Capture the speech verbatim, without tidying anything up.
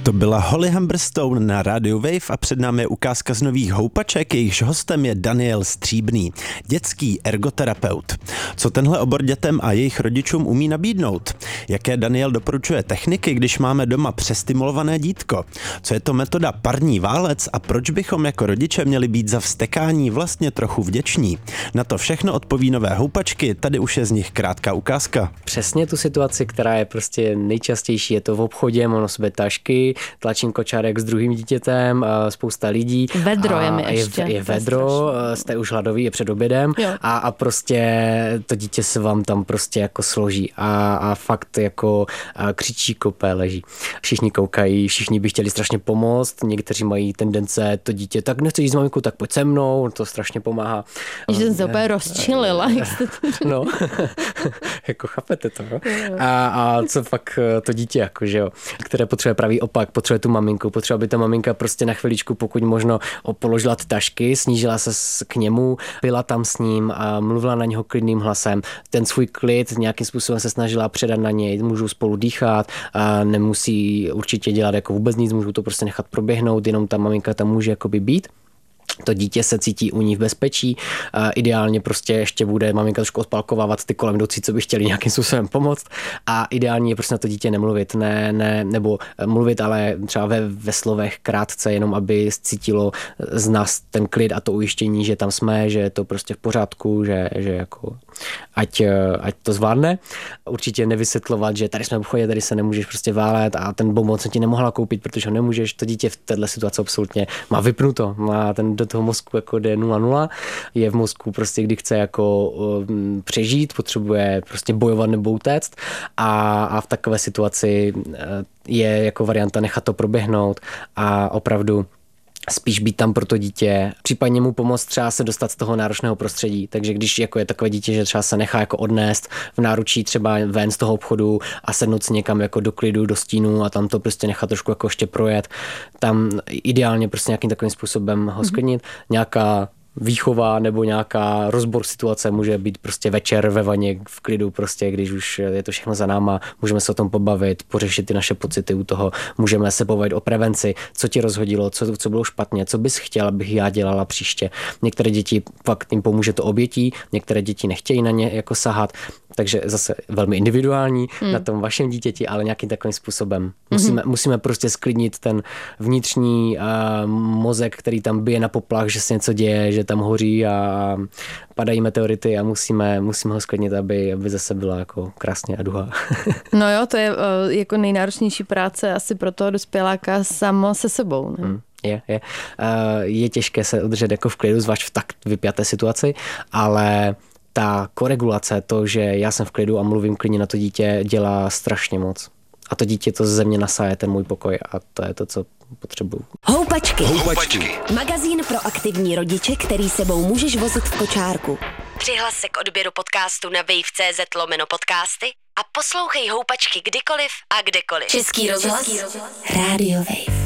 To byla Holly Humberstone na Radio Wave a před námi je ukázka z nových houpaček, jejichž hostem je Daniel Stříbný, dětský ergoterapeut. Co tenhle obor dětem a jejich rodičům umí nabídnout? Jaké Daniel doporučuje techniky, když máme doma přestimulované dítko? Co je to metoda parní válec a proč bychom jako rodiče měli být za vztekání vlastně trochu vděční? Na to všechno odpoví nové houpačky, tady už je z nich krátká ukázka. Přesně tu situaci, která je prostě nejčastější, je to v obchodě, mám na sobě tašky, tlačím kočárek s druhým dítětem, spousta lidí. Vedro je mi je, ještě. Je vedro, jste už hladový, je před obědem a, a prostě to dítě se vám tam prostě jako složí a, a fakt jako křičí, kope, leží. Všichni koukají, všichni by chtěli strašně pomoct, někteří mají tendence to dítě, tak nechci jít s maminkou, tak pojď se mnou, to strašně pomáhá. Že jsem se úplně rozčilila, jak jste to No, jako chápete to, no? A, a co pak to dítě, jako, že jo, které potřebuje pravý opak, potřebuje tu maminku, potřebuje, aby ta maminka prostě na chviličku, pokud možno, položila ty tašky, snížila se k němu, byla tam s ním a mluvila na něho klidným hlasem. Ten svůj klid nějakým způsobem se snažila předat na něj, můžou spolu dýchat, a nemusí určitě dělat jako vůbec nic, můžou to prostě nechat proběhnout, jenom ta maminka tam může jakoby být. To dítě se cítí u ní v bezpečí, uh, ideálně prostě ještě bude maminka trošku odpalkovávat ty kolem jdoucí, co by chtěli nějakým způsobem pomoct a ideálně je prostě na to dítě nemluvit, ne, ne, nebo mluvit, ale třeba ve, ve slovech krátce, jenom aby cítilo z nás ten klid a to ujištění, že tam jsme, že je to prostě v pořádku, že, že jako ať, ať to zvládne. Určitě nevysvětlovat, že tady jsme v obchodě, tady se nemůžeš prostě válet a ten bonbon se ti nemohla koupit, protože ho nemůžeš, to dítě v této situaci absolutně má vypnuto, má ten do toho mozku jako jde nula nula, je v mozku prostě, kdy chce jako um, přežít, potřebuje prostě bojovat nebo utéct a, a v takové situaci je jako varianta nechat to proběhnout a opravdu spíš být tam pro to dítě, případně mu pomoct třeba se dostat z toho náročného prostředí. Takže když jako je takové dítě, že třeba se nechá jako odnést v náručí třeba ven z toho obchodu a sednout si někam jako do klidu, do stínu a tam to prostě nechat trošku jako ještě projet, tam ideálně prostě nějakým takovým způsobem ho sklidnit. Nějaká výchova nebo nějaká rozbor situace může být prostě večer ve vaně v klidu prostě, když už je to všechno za náma, můžeme se o tom pobavit, pořešit ty naše pocity u toho, můžeme se pobavit o prevenci, co ti rozhodilo, co, co bylo špatně, co bys chtěla, abych já dělala příště. Některé děti fakt jim pomůže to obětí, některé děti nechtějí na ně jako sahat, takže zase velmi individuální hmm. na tom vašem dítěti, ale nějakým takovým způsobem. Musíme, hmm. musíme prostě sklidnit ten vnitřní uh, mozek, který tam bije na poplach, že se něco děje, že tam hoří a padají meteority a musíme, musíme ho sklidnit, aby, aby zase byla jako krásně a duha. No jo, to je uh, jako nejnáročnější práce asi pro toho dospěláka samo se sebou. Ne? Hmm. Je, je. Uh, je těžké se udržet jako v klidu, zvlášť v tak vypjaté situaci, ale ta koregulace, to, že já jsem v klidu a mluvím klidně na to dítě, dělá strašně moc. A to dítě to ze mě nasáje ten můj pokoj a to je to, co potřebuju. Houpačky. Houpačky. Magazín pro aktivní rodiče, který sebou můžeš vozit v kočárku. Přihlas se k odběru podcastu na wave.cz lomeno podcasty a poslouchej Houpačky kdykoliv a kdekoliv. Český rozhlas. Český rozhlas. Radio Wave.